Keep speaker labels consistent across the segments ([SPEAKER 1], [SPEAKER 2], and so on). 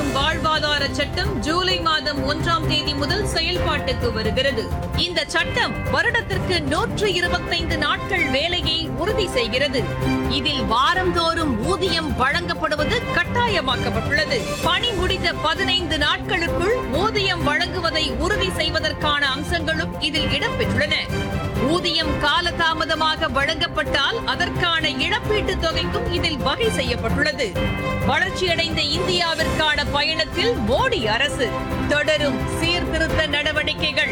[SPEAKER 1] மற்றும் வாழ்வாதார சட்டம் ஜூலை மாதம் 1ஆம் தேதி முதல் செயல்பாட்டுக்கு வருகிறது. இந்த சட்டம் வருடத்திற்கு 125 நாட்கள் வேலையை உறுதி செய்கிறது. இதில் வாரந்தோறும் ஊதியம் வழங்கப்படுவது கட்டாயமாக்கப்பட்டுள்ளது. பணி முடிந்த 15 நாட்களுக்குள் ஊதியம் வழங்குவதை உறுதி செய்வதற்கான அம்சங்களும் இதில் இடம்பெற்றுள்ளன. ஊதியம் காலதாமதமாக வழங்கப்பட்டால் அதற்கான இழப்பீட்டுத் தொகைக்கும் இதில் வகை செய்யப்பட்டுள்ளது. வளர்ச்சியடைந்த இந்தியாவிற்கான பயணத்தில் மோடி அரசு தொடரும் சீர்திருத்த நடவடிக்கைகள்.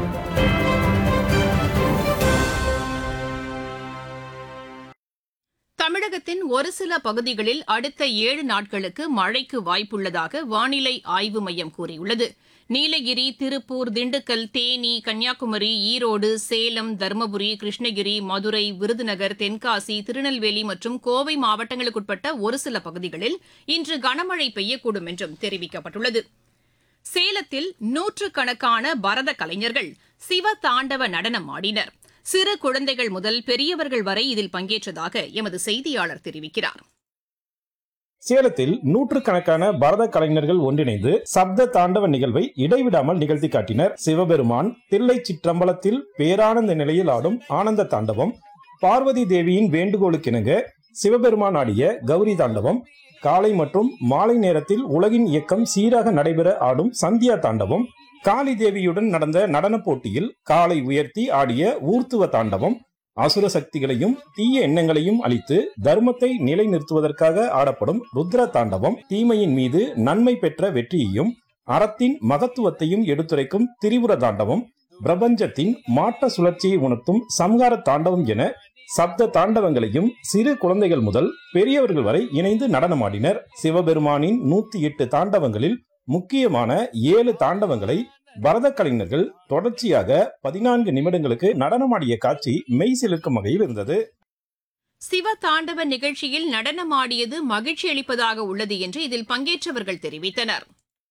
[SPEAKER 1] தமிழகத்தின் ஒரு சில பகுதிகளில் அடுத்த 7 நாட்களுக்கு மழைக்கு வாய்ப்புள்ளதாக வானிலை ஆய்வு மையம் கூறியுள்ளது. நீலகிரி, திருப்பூர், திண்டுக்கல், தேனி, கன்னியாகுமரி, ஈரோடு, சேலம், தருமபுரி, கிருஷ்ணகிரி, மதுரை, விருதுநகர், தென்காசி, திருநெல்வேலி மற்றும் கோவை மாவட்டங்களுக்குட்பட்ட ஒரு சில பகுதிகளில் இன்று கனமழை பெய்யக்கூடும் என்றும் தெரிவிக்கப்பட்டுள்ளது. சேலத்தில் நூற்றுக்கணக்கான பரத கலைஞர்கள் சிவ தாண்டவ நடனம் ஆடினர். சிறு குழந்தைகள் முதல் பெரியவர்கள் வரை இதில் பங்கேற்றதாக எமது செய்தியாளர் தெரிவிக்கிறார்.
[SPEAKER 2] சேலத்தில் நூற்றுக்கணக்கான பரத கலைஞர்கள் ஒன்றிணைந்து சப்த தாண்டவ நிகழ்வை இடைவிடாமல் நிகழ்த்தி காட்டினர். சிவபெருமான் தில்லை சிற்றம்பலத்தில் பேரானந்த நிலையில் ஆடும் ஆனந்த தாண்டவம், பார்வதி தேவியின் வேண்டுகோளுக்கிணங்க சிவபெருமான் ஆடிய கௌரி தாண்டவம், காலை மற்றும் மாலை நேரத்தில் உலகின் இயக்கம் சீராக நடைபெற ஆடும் சந்தியா தாண்டவம், காளி தேவியுடன் நடந்த நடன போட்டியில் காலை உயர்த்தி ஆடிய ஊர்த்துவ தாண்டவம், அசுர சக்திகளையும் தீய எண்ணங்களையும் அழித்து தர்மத்தை நிலைநிறுத்துவதற்காக ஆடப்படும் ருத்ர தாண்டவம், தீமையின் மீது நன்மை பெற்ற வெற்றியையும் அறத்தின் மகத்துவத்தையும் எடுத்துரைக்கும் திரிபுர தாண்டவம், பிரபஞ்சத்தின் மாற்ற சுழற்சியை உணர்த்தும் சம்ஹார தாண்டவம் என சப்த தாண்டவங்களையும் சிறு குழந்தைகள் முதல் பெரியவர்கள் வரை இணைந்து நடனமாடினர். சிவபெருமானின் 108 தாண்டவங்களில் முக்கியமான 7 தாண்டவங்களை பரத கலைஞர்கள் தொடர்ச்சியாக 14 நிமிடங்களுக்கு நடனமாடிய காட்சி மெய் சிலிர்க்கும் வகையில் இருந்தது.
[SPEAKER 1] சிவ தாண்டவ நிகழ்ச்சியில் நடனமாடியது மகிழ்ச்சி அளிப்பதாக உள்ளது என்று இதில் பங்கேற்றவர்கள் தெரிவித்தனர்.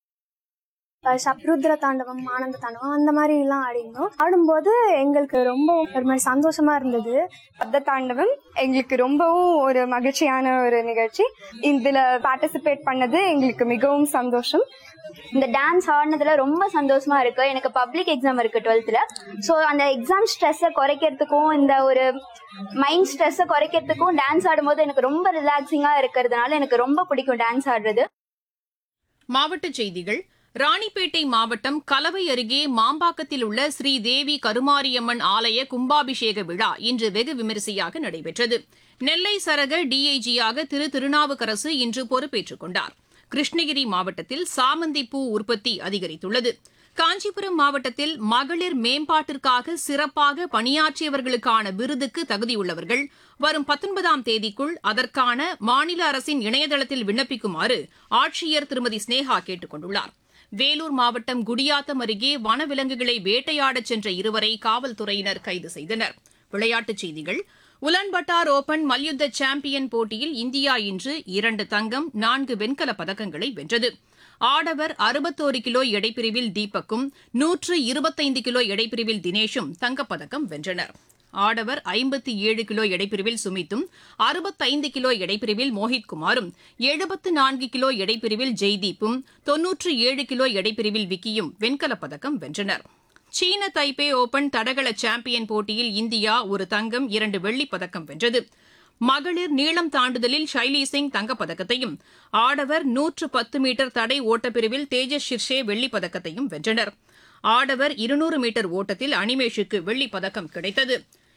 [SPEAKER 3] சப்ருத்ர தாண்டவம், ஆனந்த தாண்டவம் அந்த மாதிரி எல்லாம் ஆடினோம். ஆடும்போது எங்களுக்கு ரொம்ப ஒரு மாதிரி சந்தோஷமா இருந்தது.
[SPEAKER 4] சப்த தாண்டவம் எங்களுக்கு ரொம்பவும் ஒரு மகிழ்ச்சியான ஒரு நிகழ்ச்சி. இதுல பார்ட்டிசிபேட் பண்ணது எங்களுக்கு மிகவும் சந்தோஷம்.
[SPEAKER 5] இந்த டான்ஸ் ஆடினதுல ரொம்ப சந்தோஷமா இருக்கு. எனக்கு பப்ளிக் எக்ஸாம் இருக்கு 12th. ஸோ அந்த எக்ஸாம் ஸ்ட்ரெஸ்ஸை குறைக்கிறதுக்கும் இந்த ஒரு மைண்ட் ஸ்ட்ரெஸ்ஸை குறைக்கிறதுக்கும் டான்ஸ் ஆடும்போது எனக்கு ரொம்ப ரிலாக்ஸிங்கா இருக்கிறதுனால எனக்கு ரொம்ப பிடிக்கும் டான்ஸ் ஆடுறது.
[SPEAKER 1] மாவட்டச் செய்திகள். ராணிப்பேட்டை மாவட்டம் கலவை அருகே மாம்பாக்கத்தில் உள்ள ஸ்ரீதேவி கருமாரியம்மன் ஆலய கும்பாபிஷேக விழா இன்று வெகு விமரிசையாக நடைபெற்றது. நெல்லை சரக டிஐஜியாக திருநாவுக்கரசு இன்று பொறுப்பேற்றுக் கொண்டார். கிருஷ்ணகிரி மாவட்டத்தில் சாமந்தி பூ உற்பத்தி அதிகரித்துள்ளது. காஞ்சிபுரம் மாவட்டத்தில் மகளிர் மேம்பாட்டிற்காக சிறப்பாக பணியாற்றியவர்களுக்கான விருதுக்கு தகுதியுள்ளவர்கள் வரும் 19ஆம் தேதிக்குள் அதற்கான மாநில அரசின் இணையதளத்தில் விண்ணப்பிக்குமாறு ஆட்சியர் திருமதி ஸ்னேகா கேட்டுக் கொண்டுள்ளார். வேலூர் மாவட்டம் குடியாத்தம் அருகே வனவிலங்குகளை வேட்டையாடச் சென்ற 2வரை காவல்துறையினர் கைது செய்தனர். விளையாட்டுச் செய்திகள். உலன்பட்டார் ஓபன் மல்யுத்த சாம்பியன் போட்டியில் இந்தியா இன்று 2 தங்கம் 4 வெண்கலப் பதக்கங்களை வென்றது. ஆடவர் 61 கிலோ எடைப்பிரிவில் தீபக்கும் 125 கிலோ எடைப்பிரிவில் தினேஷும் தங்கப்பதக்கம் வென்றனர். ஆடவர் 57 கிலோ எடைப்பிரிவில் சுமித்தும், 65 கிலோ எடைப்பிரிவில் மோஹித்குமாரும், 74 கிலோ எடைப்பிரிவில் ஜெய்தீப்பும், 97 கிலோ எடைப்பிரிவில் விக்கியும் வெண்கலப் பதக்கம் வென்றனர். சீன தைப்பே ஓபன் தடகள சாம்பியன் போட்டியில் இந்தியா 1 தங்கம் 2 வெள்ளிப் பதக்கம் வென்றது. மகளிர் நீளம் தாண்டுதலில் ஷைலி சிங் தங்கப்பதக்கத்தையும், ஆடவர் 110 மீட்டர் தடை ஓட்டப்பிரிவில் தேஜஸ் ஷிர்ஷே வெள்ளிப் பதக்கத்தையும் வென்றனர். ஆடவர் 200 மீட்டர் ஓட்டத்தில் அனிமேஷுக்கு வெள்ளிப் பதக்கம் கிடைத்தது.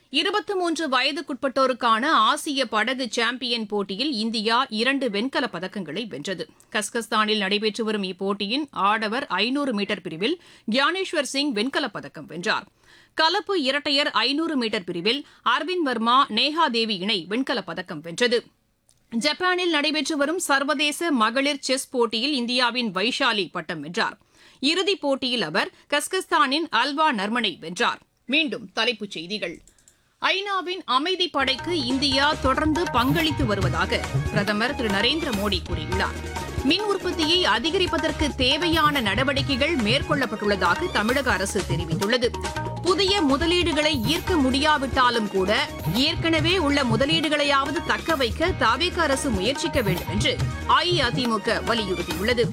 [SPEAKER 1] 23 வயதுக்குட்பட்டோருக்கான ஆசிய படகு சாம்பியன் போட்டியில் இந்தியா 2 வெண்கலப் பதக்கங்களை வென்றது. கஸ்கஸ்தானில் நடைபெற்று வரும் இப்போட்டியின் ஆடவர் 500 மீட்டர் பிரிவில் கியானேஸ்வர் சிங் வெண்கலப் பதக்கம் வென்றார். கலப்பு இரட்டையர் 500 மீட்டர் பிரிவில் அரவிந்த் வர்மா, நேஹா தேவி இணை வெண்கலப் பதக்கம் வென்றது. ஜப்பானில் நடைபெற்று வரும் சர்வதேச மகளிர் செஸ் போட்டியில் இந்தியாவின் வைஷாலி பட்டம் வென்றார். இறுதிப் போட்டியில் அவர் கஸ்கஸ்தானின் அல்வா நர்மனை வென்றார். மீண்டும் தலைப்புச் செய்திகள். ஐநாவின் அமைதி படைக்கு இந்தியா தொடர்ந்து பங்களித்து வருவதாக பிரதமர் திரு நரேந்திர மோடி கூறியுள்ளார். மின் உற்பத்தியை அதிகரிப்பதற்கு தேவையான நடவடிக்கைகள் மேற்கொள்ளப்பட்டுள்ளதாக தமிழக அரசு தெரிவித்துள்ளது. புதிய முதலீடுகளை ஈர்க்க முடியாவிட்டாலும் கூட ஏற்கனவே உள்ள முதலீடுகளையாவது தக்க வைக்க தவிக அரசு முயற்சிக்க வேண்டும் என்று அஇஅதிமுக வலியுறுத்தியுள்ளது.